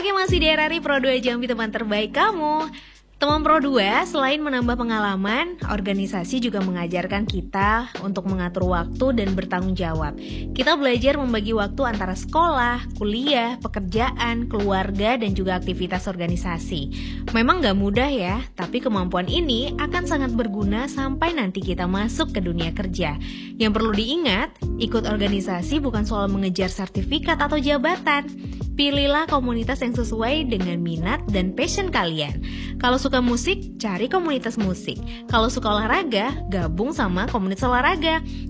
Oke, masih di RRI Pro 2 Jambi, teman terbaik kamu. Teman Pro 2, selain menambah pengalaman, organisasi juga mengajarkan kita untuk mengatur waktu dan bertanggung jawab. Kita belajar membagi waktu antara sekolah, kuliah, pekerjaan, keluarga, dan juga aktivitas organisasi. Memang gak mudah ya, tapi kemampuan ini akan sangat berguna sampai nanti kita masuk ke dunia kerja. Yang perlu diingat, ikut organisasi bukan soal mengejar sertifikat atau jabatan. Pilihlah komunitas yang sesuai dengan minat dan passion kalian. Kalau suka musik, cari komunitas musik. Kalau suka olahraga, gabung sama komunitas olahraga.